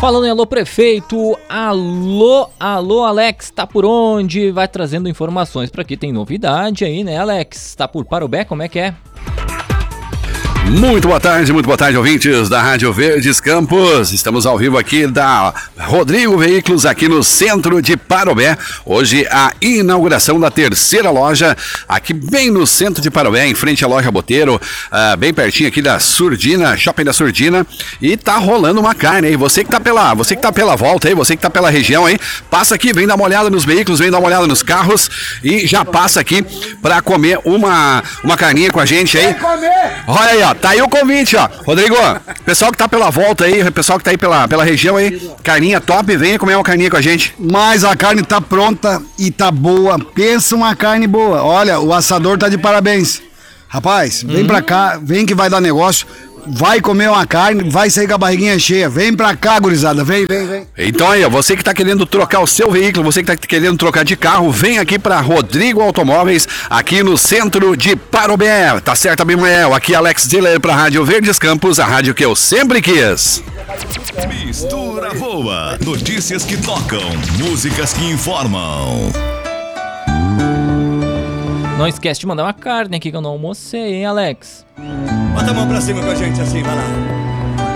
Falando em alô prefeito, alô Alex, tá por onde? Vai trazendo informações pra aqui, tem novidade aí, né Alex? Tá por Parobé, como é que é? Muito boa tarde, ouvintes da Rádio Verdes Campos. Estamos ao vivo aqui da Rodrigo Veículos, aqui no centro de Parobé. Hoje a inauguração da terceira loja, aqui bem no centro de Parobé, em frente à loja Boteiro, bem pertinho aqui da Surdina, Shopping da Surdina. E tá rolando uma carne aí. Você que tá pela volta aí, você que tá pela região aí, passa aqui, vem dar uma olhada nos veículos, vem dar uma olhada nos carros e já passa aqui pra comer uma carninha com a gente aí. Olha aí, ó. Tá aí o convite, ó. Rodrigo, pessoal que tá pela volta aí, pessoal que tá aí pela região aí, carninha top, venha comer uma carninha com a gente. Mas a carne tá pronta e tá boa. Pensa uma carne boa. Olha, o assador tá de parabéns. Rapaz, vem pra cá, vem que vai dar negócio. Vai comer uma carne, vai sair com a barriguinha cheia. Vem pra cá, gurizada, vem. Então aí, ó, você que tá querendo trocar o seu veículo, você que tá querendo trocar de carro, vem aqui pra Rodrigo Automóveis, aqui no centro de Parobé. Tá certo, Abimael? Aqui Alex Diller pra Rádio Verdes Campos, a rádio que eu sempre quis. Mistura boa, notícias que tocam, músicas que informam. Não esquece de mandar uma carne aqui que eu não almocei, hein, Alex? Bota a mão pra cima com a gente assim, vai lá.